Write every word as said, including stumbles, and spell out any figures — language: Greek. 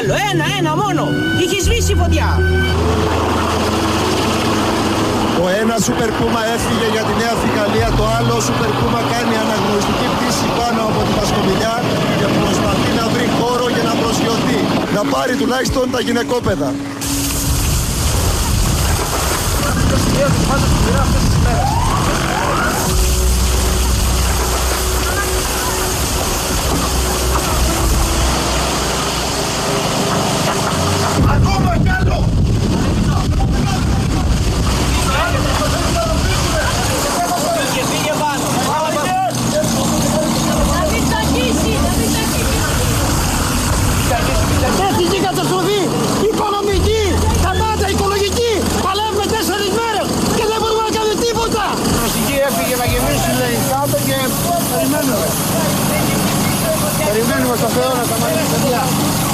άλλο, ένα, ένα μόνο. Είχε σβήσει η φωτιά. Το ένα Super Puma έφυγε για τη Νέα Φικαλία, το άλλο Super Puma κάνει αναγνωριστική πτήση πάνω από τη Πασκομιλιά και προσπαθεί να βρει χώρο για να προσγειωθεί. Να πάρει τουλάχιστον τα γυναικόπαιδα. Ακόμα κι άλλο! Και πήγε πάνω. Να μην ταχύσει, να μην ταχύσει. Τεχνική καταστροφή, οικονομική, τα πάντα, οικολογική. Παλεύουμε τέσσερις μέρες και δεν μπορούμε να κάνουμε τίποτα. Η προσοχή έφυγε να γεμίσει, λέει, κάτω και περιμένουμε. Περιμένουμε στο Θεό να σταματήσει, παιδιά.